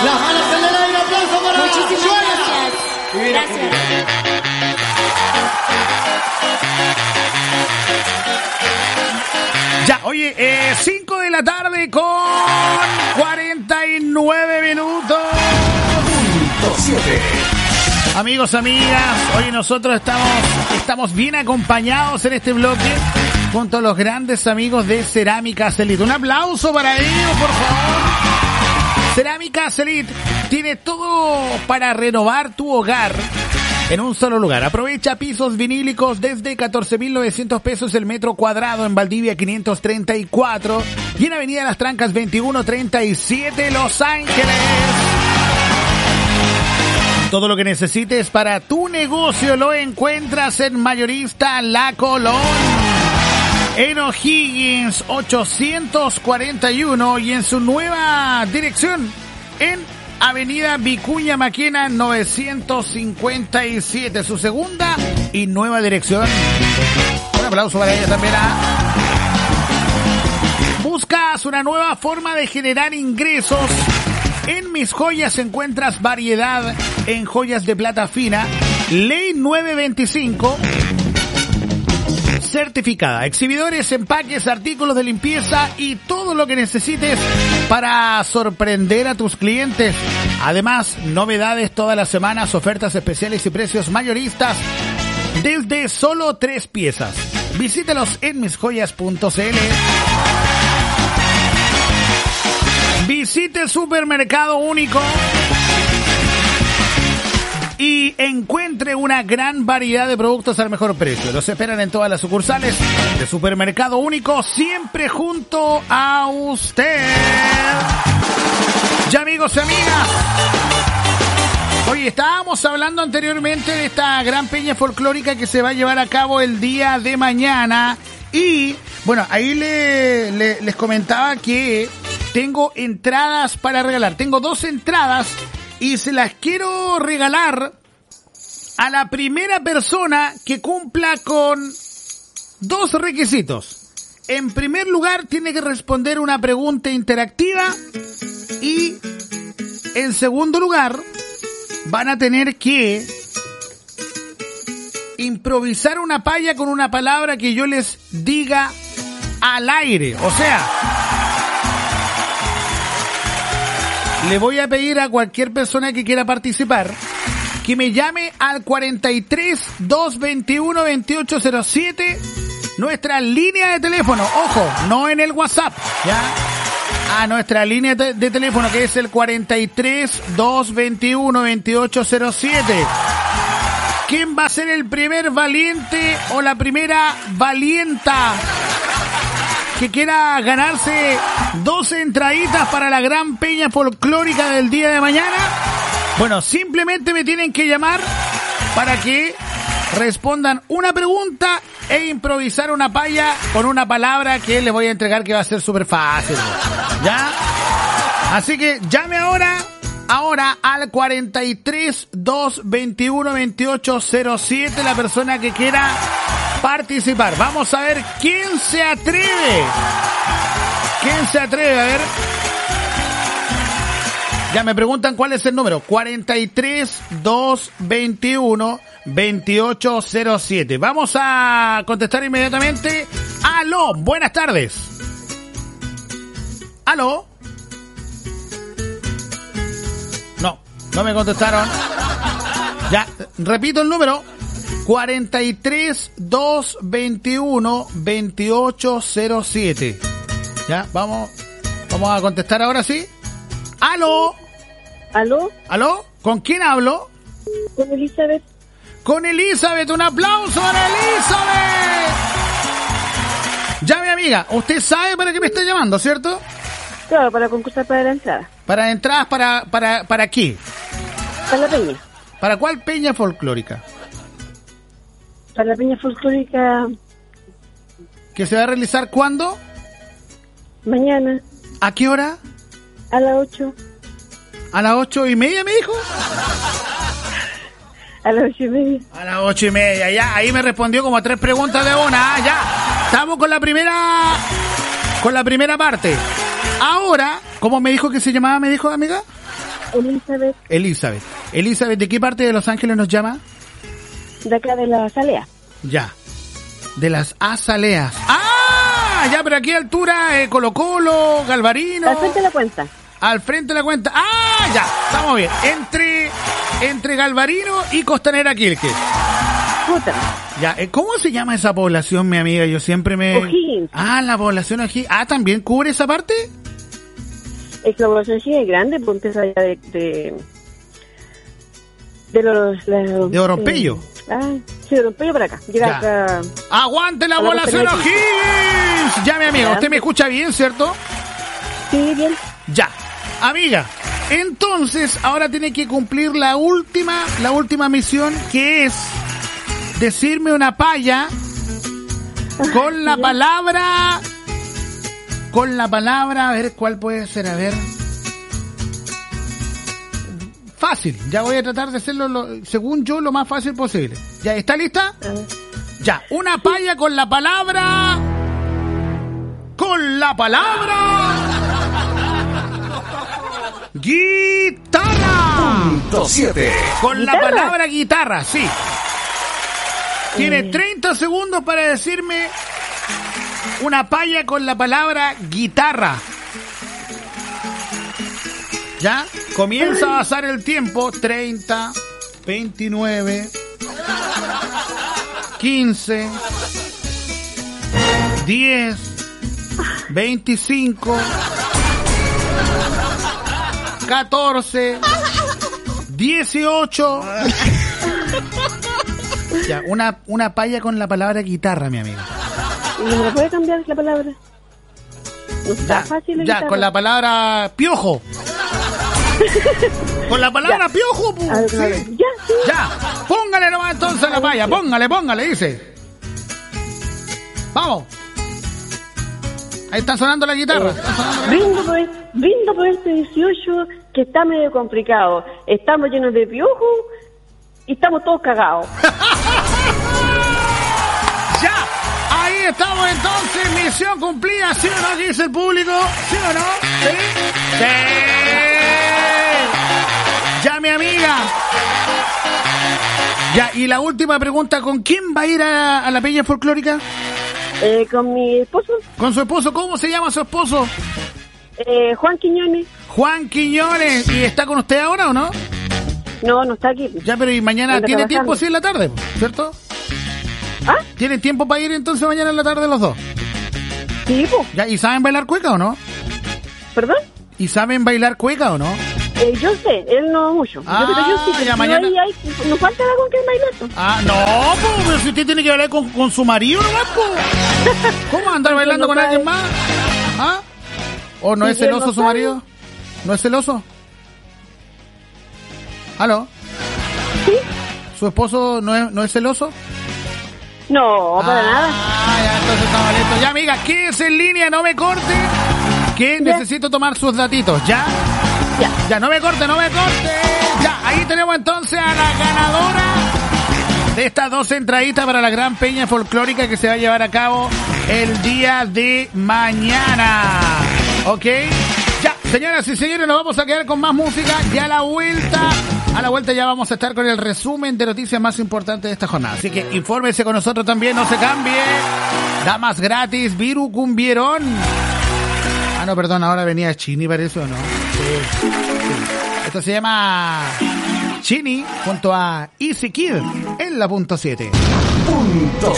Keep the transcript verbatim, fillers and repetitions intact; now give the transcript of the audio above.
Las manos en el aire, aplauso para Muchísimas Joana. gracias. Gracias. Ya, oye, eh, cinco de la tarde con cuarenta y nueve minutos. Punto siete. Amigos, amigas, hoy nosotros estamos, estamos bien acompañados en este bloque junto a los grandes amigos de Cerámicas Elite. Un aplauso para ellos, por favor. Cerámicas Elite tiene todo para renovar tu hogar en un solo lugar. Aprovecha pisos vinílicos desde catorce mil novecientos pesos el metro cuadrado en Valdivia quinientos treinta y cuatro y en Avenida Las Trancas veintiuno treinta y siete Los Ángeles. Todo lo que necesites para tu negocio lo encuentras en Mayorista La Colón, en O'Higgins ochocientos cuarenta y uno y en su nueva dirección en Avenida Vicuña Maquena novecientos cincuenta y siete, su segunda y nueva dirección. Un aplauso para ella también. ¿Ah? ¿Buscas una nueva forma de generar ingresos? En Mis Joyas encuentras variedad en joyas de plata fina, Ley nueve veinticinco, certificada, exhibidores, empaques, artículos de limpieza y todo lo que necesites para sorprender a tus clientes. Además, novedades todas las semanas, ofertas especiales y precios mayoristas desde solo tres piezas. Visítalos en mis joyas punto c l. Visite el Supermercado Único y encuentre una gran variedad de productos al mejor precio. Los esperan en todas las sucursales de Supermercado Único, siempre junto a usted. Ya, amigos y amigas, oye, estábamos hablando anteriormente de esta gran peña folclórica que se va a llevar a cabo el día de mañana. Y, bueno, ahí le, le, les comentaba que tengo entradas para regalar. Tengo dos entradas y se las quiero regalar a la primera persona que cumpla con dos requisitos. En primer lugar, tiene que responder una pregunta interactiva y, en segundo lugar, van a tener que improvisar una palla con una palabra que yo les diga al aire. O sea, le voy a pedir a cualquier persona que quiera participar que me llame al cuarenta y tres, dos veintiuno, veintiocho cero siete, nuestra línea de teléfono. Ojo, no en el WhatsApp, ¿ya? A nuestra línea de, de teléfono, que es el cuarenta y tres, dos veintiuno, veintiocho cero siete. ¿Quién va a ser el primer valiente o la primera valienta que quiera ganarse dos entraditas para la gran peña folclórica del día de mañana? Bueno, simplemente me tienen que llamar para que respondan una pregunta e improvisar una palla con una palabra que les voy a entregar, que va a ser súper fácil, ¿ya? Así que llame ahora, ahora al cuarenta y tres, dos veintiuno, veintiocho cero siete, la persona que quiera participar. Vamos a ver quién se atreve. ¿Quién se atreve? A ver. Ya me preguntan cuál es el número. cuarenta y tres, dos veintiuno, veintiocho cero siete. Vamos a contestar inmediatamente. Aló, buenas tardes. Aló. No, no me contestaron. Ya, repito el número. cuarenta y tres, dos veintiuno, veintiocho cero siete. Ya, vamos, vamos a contestar ahora sí. Aló. ¿Aló? ¿Aló? ¿Con quién hablo? Con Elizabeth. Con Elizabeth, un aplauso para Elizabeth. Ya, mi amiga, usted sabe para qué me está llamando, ¿cierto? Claro, para concursar para la entrada. Para entradas, para, para, ¿para qué? Para la peña. ¿Para cuál peña folclórica? Para la peña folclórica. ¿Que se va a realizar cuándo? Mañana. ¿A qué hora? A las ocho. ¿A las ocho y media me dijo? A las ocho y media. A las ocho y media, ya. Ahí me respondió como a tres preguntas de una. Ah, ya. Estamos con la primera, con la primera parte. Ahora, ¿cómo me dijo que se llamaba, me dijo, amiga? Elizabeth, Elizabeth. Elizabeth, ¿de qué parte de Los Ángeles nos llama? de acá de la Salea. Ya. De las azaleas. ¡Ah! Ya, pero aquí a altura, eh, Colo Colo, Galvarino. Al frente de la cuenta. Al frente de la cuenta. ¡Ah! Ya, estamos bien. Entre, entre Galvarino y Costanera Quilques. Puta. Ya, eh, ¿cómo se llama esa población, mi amiga? Yo siempre me... O'Higgins. Ah, la población O'Higgins. Ah, ¿también cubre esa parte? Es que la población sí es grande, pues empieza allá de... de... De los... La, De Orompello. Eh, ah, sí, de Orompello para acá. Llega Ya. acá... ¡Aguante la A la población Costanera O'Higgins! Ya, mi amiga, Ya. usted me escucha bien, ¿cierto? Sí, bien. Ya. Amiga, entonces ahora tiene que cumplir la última, la última misión, que es decirme una palla con la Ya. palabra... Con la palabra... A ver, ¿cuál puede ser? A ver... Fácil, ya voy a tratar de hacerlo, lo, según yo, lo más fácil posible. ¿Ya está lista? A ver. Ya, una palla con la palabra... Con la palabra... Guitarra. Punto siete. Con la ¿Guitarra? palabra guitarra, sí. Tiene Eh. treinta segundos para decirme una palla con la palabra guitarra. ¿Ya? Comienza a pasar el tiempo. treinta, veintinueve, quince, diez, veinticinco, catorce, dieciocho. Ya, una, una palla con la palabra guitarra, mi amiga. ¿Y no me puede cambiar la palabra? No está Ya, fácil la ya guitarra. con la palabra piojo. Con la palabra Ya. piojo, pu. A ver, Sí. a ver. Ya, sí. Ya, póngale nomás entonces la palla, póngale, póngale, dice. Vamos. Ahí está sonando la guitarra. está sonando la- Brindo por, brindo por este dieciocho que está medio complicado. Estamos llenos de piojos y estamos todos cagados. Ya, ahí estamos entonces, misión cumplida, ¿sí o no? ¿Qué dice el público? ¿Sí o no? ¿Sí? ¡Sí! Ya, mi amiga. Ya, y la última pregunta, ¿con quién va a ir a, a la peña folclórica? Eh, con mi esposo, Con su esposo, ¿cómo se llama su esposo? eh, Juan Quiñones. Juan Quiñones. ¿Y está con usted ahora o no? No, no está aquí. Ya, pero ¿y mañana Anda tiene trabajando. tiempo sí en la tarde, cierto? ¿Ah? ¿Tienen tiempo para ir entonces mañana en la tarde los dos? Sí, po. Ya, ¿y saben bailar cueca o no? ¿Perdón? ¿Y saben bailar cueca o no? Eh, yo sé, él no mucho. Ah, yo, pero yo sí, ya yo mañana- ahí, ahí, nos falta con qué bailar. po. Ah, no, po, pero si usted tiene que bailar con, con su marido nomás, po. ¿Cómo andar Porque bailando no con sabe. alguien más? ¿Ah? ¿O no Si es él celoso no su sabe. marido? ¿No es celoso? ¿Aló? ¿Sí? ¿Su esposo no es, no es celoso? No, para ah, nada. Ya, entonces estamos listos. Ya, amiga, quédese en línea, no me corte, que Ya. necesito tomar sus datitos, ¿ya? Ya. Ya, no me corte, no me corte. Ya, ahí tenemos entonces a la ganadora de estas dos entraditas para la gran peña folclórica que se va a llevar a cabo el día de mañana. ¿Ok? Ya, señoras y señores, nos vamos a quedar con más música. Ya a la vuelta, a la vuelta ya vamos a estar con el resumen de noticias más importantes de esta jornada. Así que infórmese con nosotros también, no se cambie. Damas gratis, Viru Cumbierón. Ah, no, perdón, ahora venía Chini, parece, ¿o no? Sí, sí. Esto se llama Chini junto a Easy Kid en la punto siete. Punto